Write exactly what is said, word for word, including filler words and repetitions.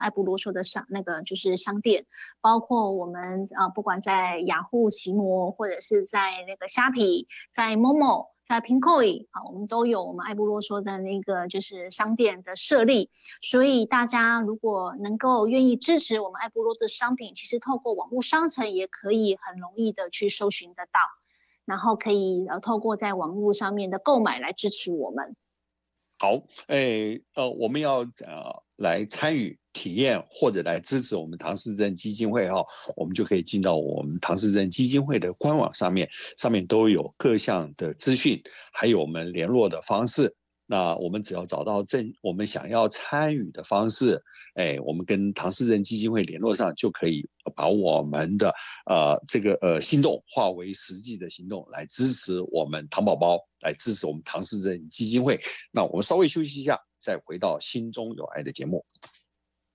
爱不啰嗦的商那个就是商店，包括我们呃不管在雅虎、奇摩，或者是在那个虾皮，在 Momo。在 Pinkoi 啊，我们都有我们爱不啰嗦的那个就是商店的设立，所以大家如果能够愿意支持我们爱不啰嗦的商品，其实透过网络商城也可以很容易的去搜寻得到，然后可以呃透过在网络上面的购买来支持我们。 好，哎，呃，我们要呃来参与体验或者来支持我们唐氏症基金会哈、哦，我们就可以进到我们唐氏症基金会的官网上面，上面都有各项的资讯，还有我们联络的方式。那我们只要找到正我们想要参与的方式，哎，我们跟唐氏症基金会联络上，就可以把我们的呃这个呃行动化为实际的行动，来支持我们唐宝宝，来支持我们唐氏症基金会。那我们稍微休息一下，再回到心中有爱的节目。